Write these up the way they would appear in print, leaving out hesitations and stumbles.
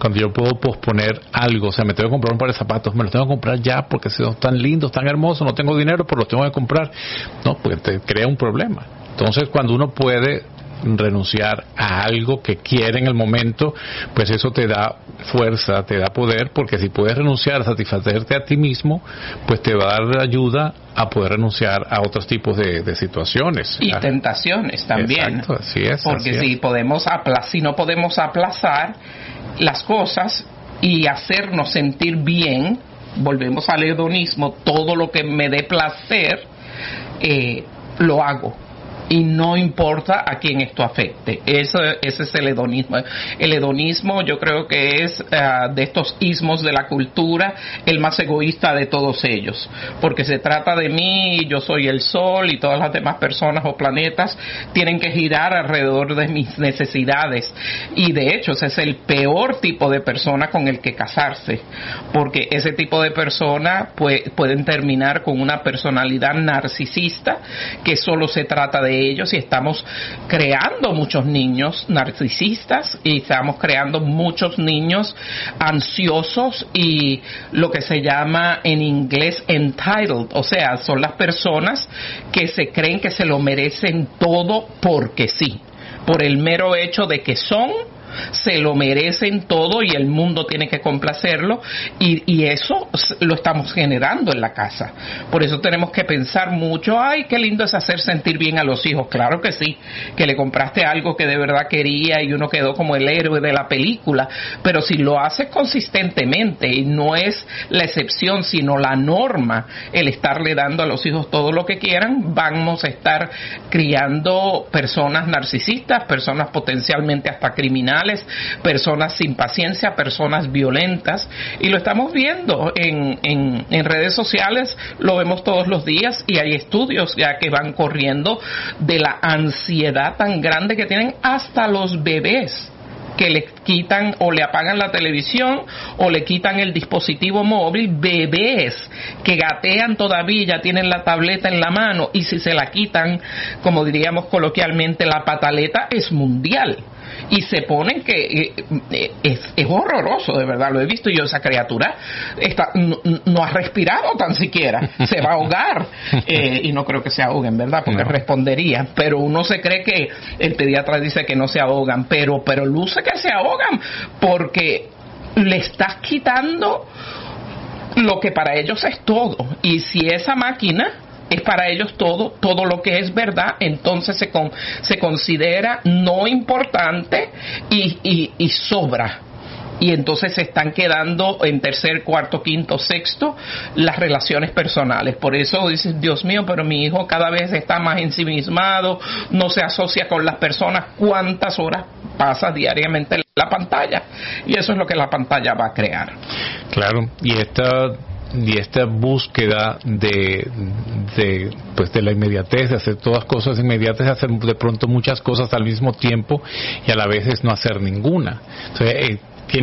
cuando yo puedo posponer algo, o sea, me tengo que comprar un par de zapatos, me los tengo que comprar ya porque son tan lindos, tan hermosos, no tengo dinero, pero los tengo que comprar. No, porque te crea un problema. Entonces, cuando uno puede renunciar a algo que quiere en el momento, pues eso te da fuerza, te da poder, porque si puedes renunciar a satisfacerte a ti mismo, pues te va a dar ayuda a poder renunciar a otros tipos de situaciones y tentaciones también. Exacto, así es, porque así si no podemos aplazar las cosas y hacernos sentir bien, volvemos al hedonismo, todo lo que me dé placer lo hago, y no importa a quién esto afecte. Ese es el hedonismo. El hedonismo, yo creo que es de estos ismos de la cultura el más egoísta de todos ellos, porque se trata de mí, yo soy el sol y todas las demás personas o planetas tienen que girar alrededor de mis necesidades, y de hecho ese es el peor tipo de persona con el que casarse, porque ese tipo de persona pueden terminar con una personalidad narcisista que solo se trata de ellos, y estamos creando muchos niños narcisistas y estamos creando muchos niños ansiosos y lo que se llama en inglés entitled, o sea, son las personas que se creen que se lo merecen todo porque sí, por el mero hecho de que se lo merecen todo y el mundo tiene que complacerlo, y eso lo estamos generando en la casa. Por eso tenemos que pensar mucho, ay, qué lindo es hacer sentir bien a los hijos. Claro que sí, que le compraste algo que de verdad quería y uno quedó como el héroe de la película, pero si lo haces consistentemente, y no es la excepción sino la norma el estarle dando a los hijos todo lo que quieran, vamos a estar criando personas narcisistas, personas potencialmente hasta criminales, personas sin paciencia, personas violentas, y lo estamos viendo en redes sociales, lo vemos todos los días, y hay estudios ya que van corriendo de la ansiedad tan grande que tienen hasta los bebés, que le quitan o le apagan la televisión o le quitan el dispositivo móvil. Bebés que gatean todavía, ya tienen la tableta en la mano, y si se la quitan, como diríamos coloquialmente, la pataleta es mundial. Y se ponen que es horroroso, de verdad, lo he visto yo. Esa criatura no ha respirado tan siquiera, se va a ahogar, y no creo que se ahoguen, ¿verdad? Porque no respondería, pero uno se cree que el pediatra dice que no se ahogan, pero luce que se ahogan, porque le estás quitando lo que para ellos es todo, y si esa máquina es para ellos todo lo que es verdad, entonces se considera no importante y sobra. Y entonces se están quedando en tercer, cuarto, quinto, sexto las relaciones personales. Por eso dices, Dios mío, pero mi hijo cada vez está más ensimismado, no se asocia con las personas. ¿Cuántas horas pasa diariamente en la pantalla? Y eso es lo que la pantalla va a crear. Claro, y esta búsqueda de la inmediatez, de hacer todas cosas inmediatas, de hacer de pronto muchas cosas al mismo tiempo y a la vez es no hacer ninguna. Entonces,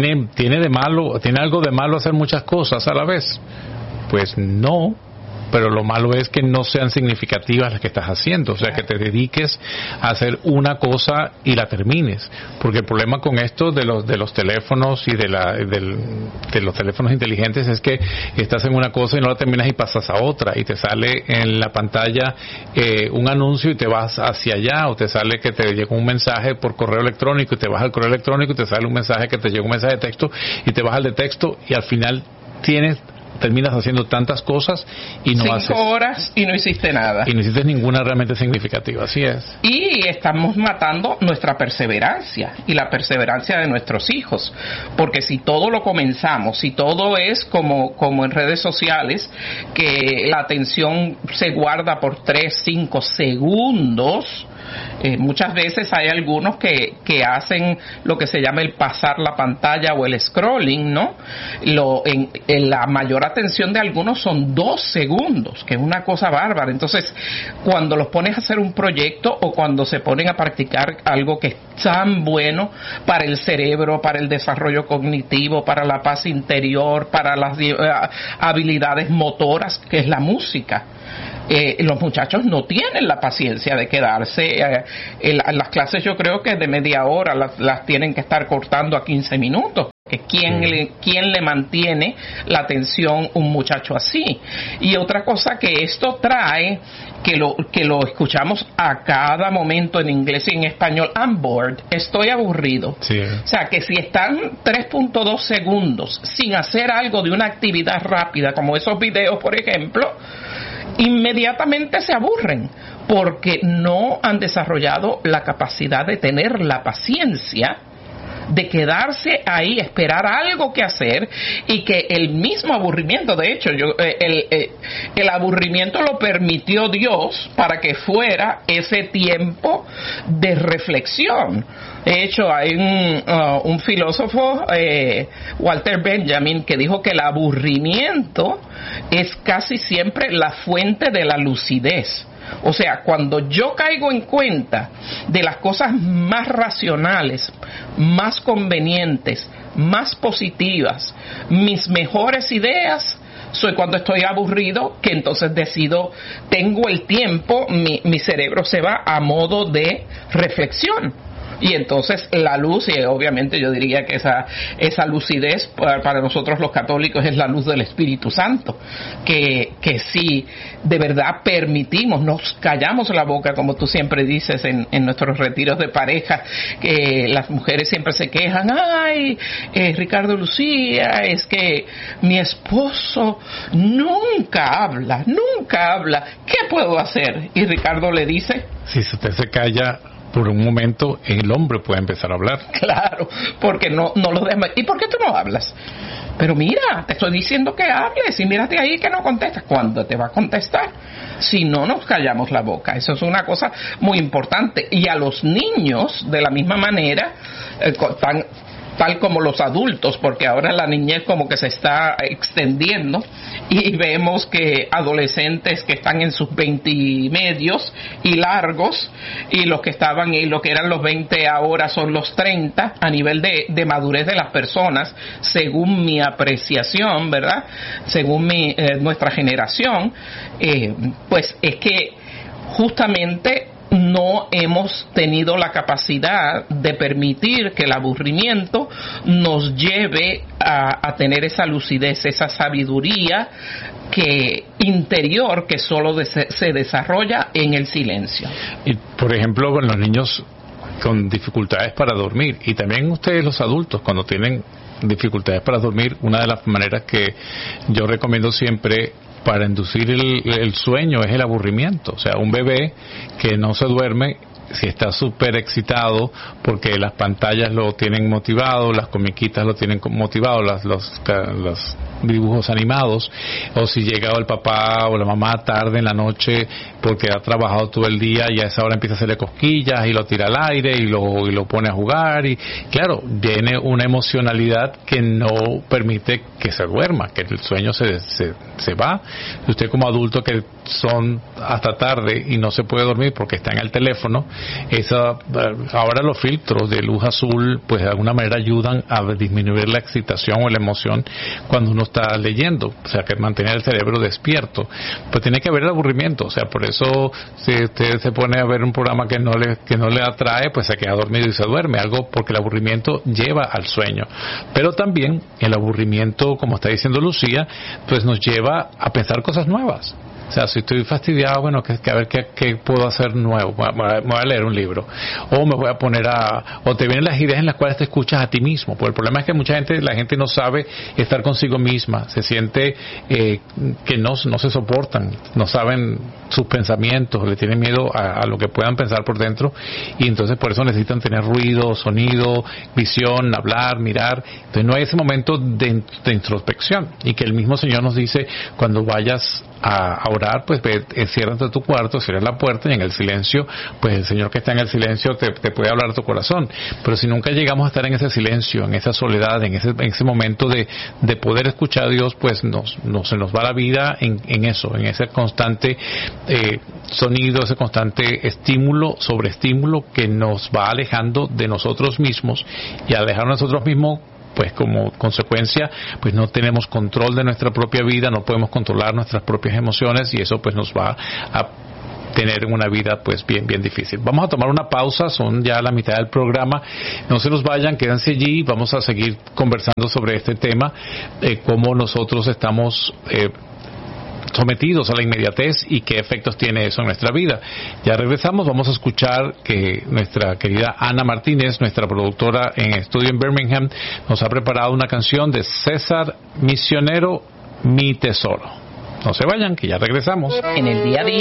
¿tiene algo de malo hacer muchas cosas a la vez? Pues no, pero lo malo es que no sean significativas las que estás haciendo, o sea, que te dediques a hacer una cosa y la termines, porque el problema con esto de los teléfonos y de los teléfonos inteligentes es que estás en una cosa y no la terminas y pasas a otra, y te sale en la pantalla un anuncio y te vas hacia allá, o te sale que te llega un mensaje por correo electrónico y te vas al correo electrónico y te sale un mensaje que te llega un mensaje de texto y te vas al de texto, y al final terminas haciendo tantas cosas y no haces 5 horas y no hiciste nada. Y no hiciste ninguna realmente significativa, así es. Y estamos matando nuestra perseverancia y la perseverancia de nuestros hijos. Porque si todo lo comenzamos, si todo es como en redes sociales, que la atención se guarda por 3, 5 segundos, muchas veces hay algunos que hacen lo que se llama el pasar la pantalla o el scrolling, ¿no? En la mayor atención de algunos son 2 segundos, que es una cosa bárbara. Entonces, cuando los pones a hacer un proyecto o cuando se ponen a practicar algo que es tan bueno para el cerebro, para el desarrollo cognitivo, para la paz interior, para las habilidades motoras, que es la música, los muchachos no tienen la paciencia de quedarse. Las clases yo creo que de media hora las tienen que estar cortando a 15 minutos. ¿Quién le mantiene la atención a un muchacho así? Y otra cosa que esto trae, que lo escuchamos a cada momento en inglés y en español, I'm bored, estoy aburrido. Sí. O sea, que si están 3.2 segundos sin hacer algo de una actividad rápida, como esos videos, por ejemplo, inmediatamente se aburren, porque no han desarrollado la capacidad de tener la paciencia de quedarse ahí, esperar algo que hacer, y que el mismo aburrimiento, de hecho, el aburrimiento lo permitió Dios para que fuera ese tiempo de reflexión. De hecho, hay un filósofo, Walter Benjamin, que dijo que el aburrimiento es casi siempre la fuente de la lucidez. O sea, cuando yo caigo en cuenta de las cosas más racionales, más convenientes, más positivas, mis mejores ideas, soy cuando estoy aburrido, que entonces decido, tengo el tiempo, mi cerebro se va a modo de reflexión. Y entonces la luz, y obviamente yo diría que esa lucidez para nosotros los católicos es la luz del Espíritu Santo, que si de verdad permitimos, nos callamos la boca, como tú siempre dices en nuestros retiros de pareja, que las mujeres siempre se quejan, ay, Ricardo, Lucía, es que mi esposo nunca habla, ¿qué puedo hacer? Y Ricardo le dice, si usted se calla por un momento, el hombre puede empezar a hablar. Claro, porque no lo dejas. ¿Y por qué tú no hablas? Pero mira, te estoy diciendo que hables, y mírate ahí que no contestas. ¿Cuándo te va a contestar? Si no nos callamos la boca. Eso es una cosa muy importante. Y a los niños, de la misma manera, tal como los adultos, porque ahora la niñez como que se está extendiendo, y vemos que adolescentes que están en sus 20 y medios y largos, y los que estaban y lo que eran los 20 ahora son los 30 a nivel de madurez de las personas, según mi apreciación, ¿verdad? Según nuestra generación, pues es que justamente no hemos tenido la capacidad de permitir que el aburrimiento nos lleve a tener esa lucidez, esa sabiduría interior que solo se desarrolla en el silencio. Y por ejemplo, con los niños con dificultades para dormir, y también ustedes los adultos cuando tienen dificultades para dormir, una de las maneras que yo recomiendo siempre para inducir el sueño es el aburrimiento. O sea, un bebé que no se duerme, si está súper excitado porque las pantallas lo tienen motivado, las comiquitas lo tienen motivado, los dibujos animados, o si llega el papá o la mamá tarde en la noche porque ha trabajado todo el día y a esa hora empieza a hacerle cosquillas y lo tira al aire y lo pone a jugar, y claro, viene una emocionalidad que no permite que se duerma, que el sueño se va. Usted como adulto que son hasta tarde y no se puede dormir porque está en el teléfono, ahora los filtros de luz azul pues de alguna manera ayudan a disminuir la excitación o la emoción cuando uno está leyendo, o sea, que mantener el cerebro despierto. Pues tiene que haber el aburrimiento, o sea, por eso si usted se pone a ver un programa que no le atrae, pues se queda dormido y se duerme, algo porque el aburrimiento lleva al sueño. Pero también el aburrimiento, como está diciendo Lucía, pues nos lleva a pensar cosas nuevas. O sea, si estoy fastidiado, bueno, a ver qué puedo hacer nuevo. Me voy a leer un libro. O me voy a poner o te vienen las ideas en las cuales te escuchas a ti mismo. Porque el problema es que la gente no sabe estar consigo misma. Se siente que no se soportan. No saben sus pensamientos. Le tienen miedo a lo que puedan pensar por dentro. Y entonces por eso necesitan tener ruido, sonido, visión, hablar, mirar. Entonces no hay ese momento de introspección. Y que el mismo Señor nos dice, cuando vayas a orar, pues enciérrate tu cuarto, cierra la puerta, y en el silencio, pues el Señor que está en el silencio te puede hablar a tu corazón. Pero si nunca llegamos a estar en ese silencio, en esa soledad, en ese momento de poder escuchar a Dios, pues se nos va la vida en eso, en ese constante sonido, ese constante estímulo sobre estímulo que nos va alejando de nosotros mismos, y al alejarnos de nosotros mismos, pues como consecuencia, pues no tenemos control de nuestra propia vida, no podemos controlar nuestras propias emociones, y eso pues nos va a tener una vida pues bien difícil. Vamos a tomar una pausa, son ya la mitad del programa, no se nos vayan, quédense allí, vamos a seguir conversando sobre este tema, cómo nosotros estamos sometidos a la inmediatez y qué efectos tiene eso en nuestra vida. Ya regresamos, vamos a escuchar que nuestra querida Ana Martínez, nuestra productora en estudio en Birmingham, nos ha preparado una canción de César Misionero, Mi Tesoro. No se vayan, que ya regresamos. En el día a día